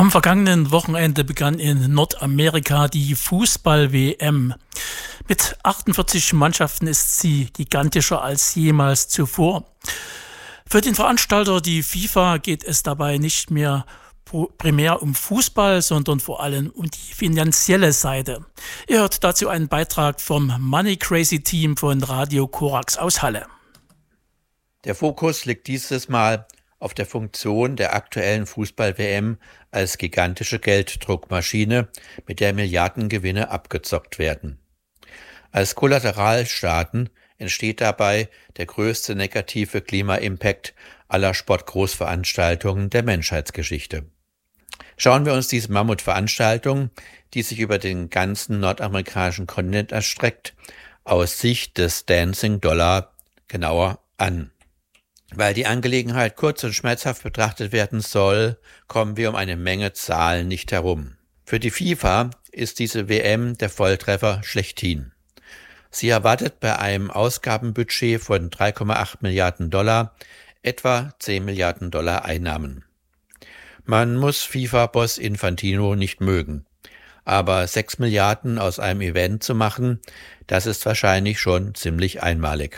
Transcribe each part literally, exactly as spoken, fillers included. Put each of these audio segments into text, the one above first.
Am vergangenen Wochenende begann in Nordamerika die Fußball-W M. Mit achtundvierzig Mannschaften ist sie gigantischer als jemals zuvor. Für den Veranstalter, die FIFA, geht es dabei nicht mehr primär um Fußball, sondern vor allem um die finanzielle Seite. Ihr hört dazu einen Beitrag vom Money Crazy Team von Radio Korax aus Halle. Der Fokus liegt dieses Mal auf der Funktion der aktuellen Fußball-W M als gigantische Gelddruckmaschine, mit der Milliardengewinne abgezockt werden. Als Kollateralschaden entsteht dabei der größte negative Klima-Impact aller Sportgroßveranstaltungen der Menschheitsgeschichte. Schauen wir uns diese Mammutveranstaltung, die sich über den ganzen nordamerikanischen Kontinent erstreckt, aus Sicht des Dancing Dollar genauer an. Weil die Angelegenheit kurz und schmerzhaft betrachtet werden soll, kommen wir um eine Menge Zahlen nicht herum. Für die FIFA ist diese W M der Volltreffer schlechthin. Sie erwartet bei einem Ausgabenbudget von drei Komma acht Milliarden Dollar etwa zehn Milliarden Dollar Einnahmen. Man muss FIFA-Boss Infantino nicht mögen, aber sechs Milliarden aus einem Event zu machen, das ist wahrscheinlich schon ziemlich einmalig.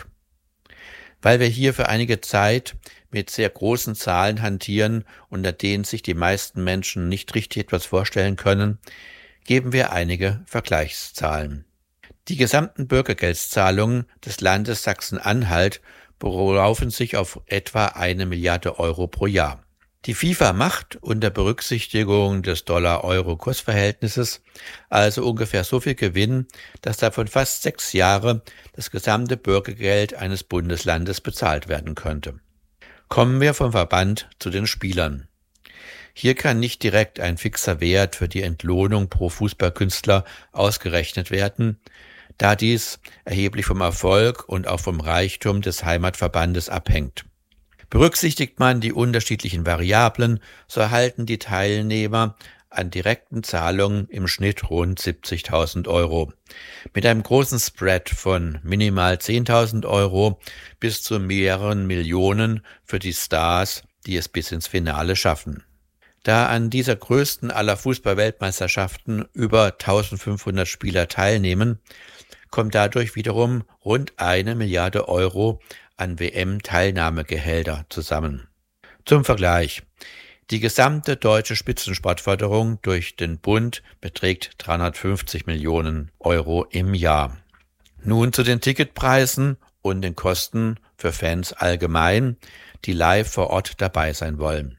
Weil wir hier für einige Zeit mit sehr großen Zahlen hantieren, unter denen sich die meisten Menschen nicht richtig etwas vorstellen können, geben wir einige Vergleichszahlen. Die gesamten Bürgergeldzahlungen des Landes Sachsen-Anhalt belaufen sich auf etwa eine Milliarde Euro pro Jahr. Die FIFA macht unter Berücksichtigung des Dollar-Euro-Kursverhältnisses also ungefähr so viel Gewinn, dass davon fast sechs Jahre das gesamte Bürgergeld eines Bundeslandes bezahlt werden könnte. Kommen wir vom Verband zu den Spielern. Hier kann nicht direkt ein fixer Wert für die Entlohnung pro Fußballkünstler ausgerechnet werden, da dies erheblich vom Erfolg und auch vom Reichtum des Heimatverbandes abhängt. Berücksichtigt man die unterschiedlichen Variablen, so erhalten die Teilnehmer an direkten Zahlungen im Schnitt rund siebzigtausend Euro. Mit einem großen Spread von minimal zehntausend Euro bis zu mehreren Millionen für die Stars, die es bis ins Finale schaffen. Da an dieser größten aller Fußball-Weltmeisterschaften über eintausendfünfhundert Spieler teilnehmen, kommt dadurch wiederum rund eine Milliarde Euro an W M-Teilnahmegehälter zusammen. Zum Vergleich: Die gesamte deutsche Spitzensportförderung durch den Bund beträgt dreihundertfünfzig Millionen Euro im Jahr. Nun zu den Ticketpreisen und den Kosten für Fans allgemein, die live vor Ort dabei sein wollen.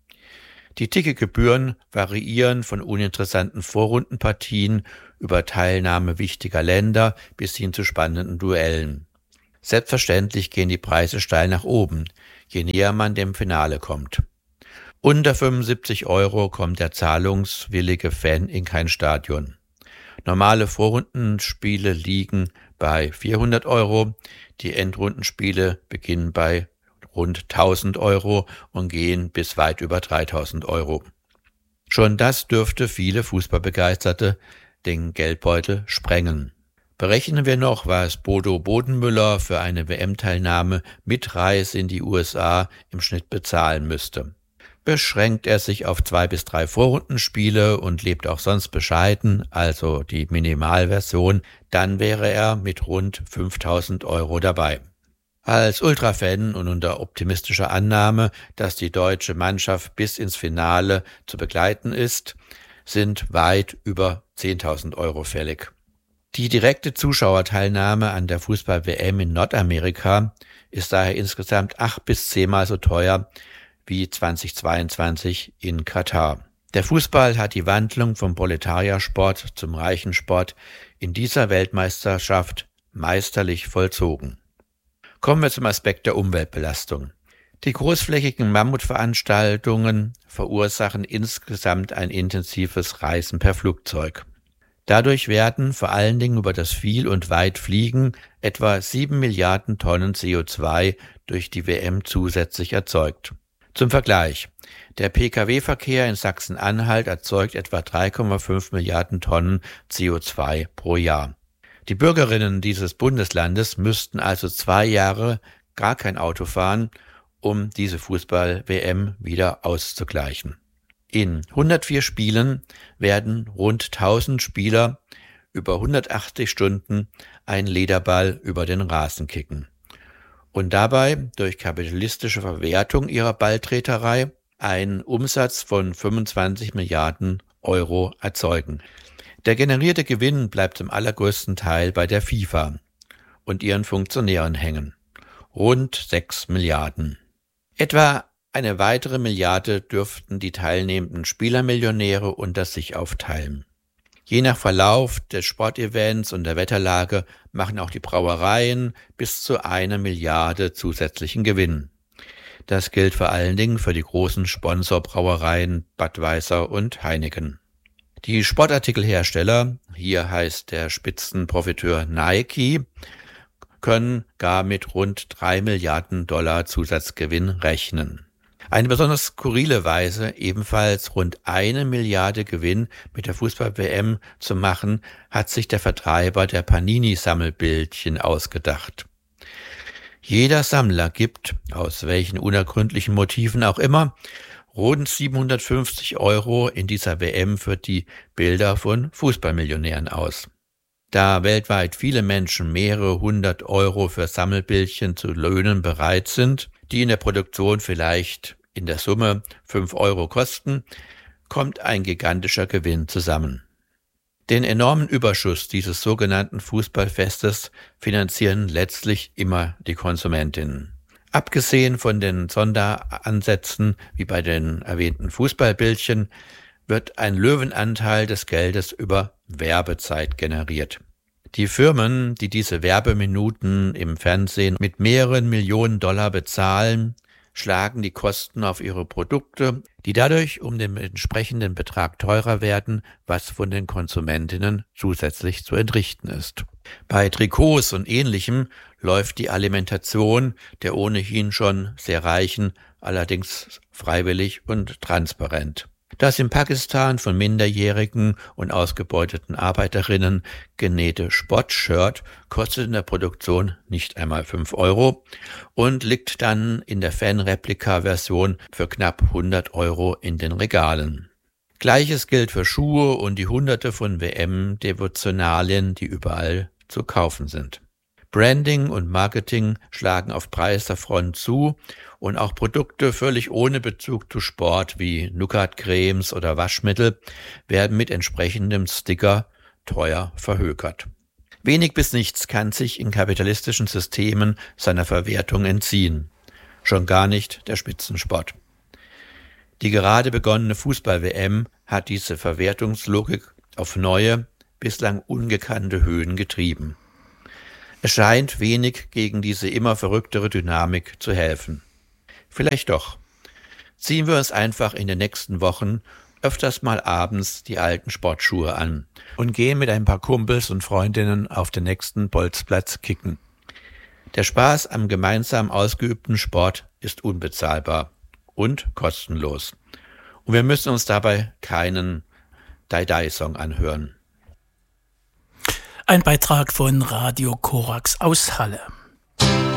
Die Ticketgebühren variieren von uninteressanten Vorrundenpartien über Teilnahme wichtiger Länder bis hin zu spannenden Duellen. Selbstverständlich gehen die Preise steil nach oben, je näher man dem Finale kommt. Unter fünfundsiebzig Euro kommt der zahlungswillige Fan in kein Stadion. Normale Vorrundenspiele liegen bei vierhundert Euro, die Endrundenspiele beginnen bei rund tausend Euro und gehen bis weit über dreitausend Euro. Schon das dürfte viele Fußballbegeisterte den Geldbeutel sprengen. Berechnen wir noch, was Bodo Bodenmüller für eine W M-Teilnahme mit Reise in die U S A im Schnitt bezahlen müsste. Beschränkt er sich auf zwei bis drei Vorrundenspiele und lebt auch sonst bescheiden, also die Minimalversion, dann wäre er mit rund fünftausend Euro dabei. Als Ultrafan und unter optimistischer Annahme, dass die deutsche Mannschaft bis ins Finale zu begleiten ist, sind weit über zehntausend Euro fällig. Die direkte Zuschauerteilnahme an der Fußball-W M in Nordamerika ist daher insgesamt acht bis zehnmal so teuer wie zweitausendzweiundzwanzig in Katar. Der Fußball hat die Wandlung vom Proletariersport zum reichen Sport in dieser Weltmeisterschaft meisterlich vollzogen. Kommen wir zum Aspekt der Umweltbelastung. Die großflächigen Mammutveranstaltungen verursachen insgesamt ein intensives Reisen per Flugzeug. Dadurch werden vor allen Dingen über das Viel- und Weitfliegen etwa sieben Milliarden Tonnen C O zwei durch die W M zusätzlich erzeugt. Zum Vergleich: Der P K W-Verkehr in Sachsen-Anhalt erzeugt etwa drei Komma fünf Milliarden Tonnen C O zwei pro Jahr. Die Bürgerinnen dieses Bundeslandes müssten also zwei Jahre gar kein Auto fahren, um diese Fußball-W M wieder auszugleichen. In hundertvier Spielen werden rund tausend Spieler über hundertachtzig Stunden einen Lederball über den Rasen kicken und dabei durch kapitalistische Verwertung ihrer Balltreterei einen Umsatz von fünfundzwanzig Milliarden Euro erzeugen. Der generierte Gewinn bleibt zum allergrößten Teil bei der FIFA und ihren Funktionären hängen. Rund sechs Milliarden. Etwa eine weitere Milliarde dürften die teilnehmenden Spielermillionäre unter sich aufteilen. Je nach Verlauf des Sportevents und der Wetterlage machen auch die Brauereien bis zu einer Milliarde zusätzlichen Gewinn. Das gilt vor allen Dingen für die großen Sponsorbrauereien Budweiser und Heineken. Die Sportartikelhersteller, hier heißt der Spitzenprofiteur Nike, können gar mit rund drei Milliarden Dollar Zusatzgewinn rechnen. Eine besonders skurrile Weise, ebenfalls rund eine Milliarde Gewinn mit der Fußball-W M zu machen, hat sich der Vertreiber der Panini-Sammelbildchen ausgedacht. Jeder Sammler gibt, aus welchen unergründlichen Motiven auch immer, rund siebenhundertfünfzig Euro in dieser W M für die Bilder von Fußballmillionären aus. Da weltweit viele Menschen mehrere hundert Euro für Sammelbildchen zu löhnen bereit sind, die in der Produktion vielleicht in der Summe fünf Euro kosten, kommt ein gigantischer Gewinn zusammen. Den enormen Überschuss dieses sogenannten Fußballfestes finanzieren letztlich immer die Konsumentinnen. Abgesehen von den Sonderansätzen wie bei den erwähnten Fußballbildchen wird ein Löwenanteil des Geldes über Werbezeit generiert. Die Firmen, die diese Werbeminuten im Fernsehen mit mehreren Millionen Dollar bezahlen, schlagen die Kosten auf ihre Produkte, die dadurch um den entsprechenden Betrag teurer werden, was von den Konsumentinnen zusätzlich zu entrichten ist. Bei Trikots und Ähnlichem läuft die Alimentation der ohnehin schon sehr Reichen allerdings freiwillig und transparent. Das in Pakistan von minderjährigen und ausgebeuteten Arbeiterinnen genähte Sportshirt kostet in der Produktion nicht einmal fünf Euro und liegt dann in der Fanreplika-Version für knapp hundert Euro in den Regalen. Gleiches gilt für Schuhe und die Hunderte von W M-Devotionalien, die überall zu kaufen sind. Branding und Marketing schlagen auf breiter Front zu und auch Produkte völlig ohne Bezug zu Sport wie Nougat-Cremes oder Waschmittel werden mit entsprechendem Sticker teuer verhökert. Wenig bis nichts kann sich in kapitalistischen Systemen seiner Verwertung entziehen. Schon gar nicht der Spitzensport. Die gerade begonnene Fußball-W M hat diese Verwertungslogik auf neue, bislang ungekannte Höhen getrieben. Es scheint wenig gegen diese immer verrücktere Dynamik zu helfen. Vielleicht doch. Ziehen wir uns einfach in den nächsten Wochen öfters mal abends die alten Sportschuhe an und gehen mit ein paar Kumpels und Freundinnen auf den nächsten Bolzplatz kicken. Der Spaß am gemeinsam ausgeübten Sport ist unbezahlbar und kostenlos. Und wir müssen uns dabei keinen Dai-Dai-Song anhören. Ein Beitrag von Radio Korax aus Halle.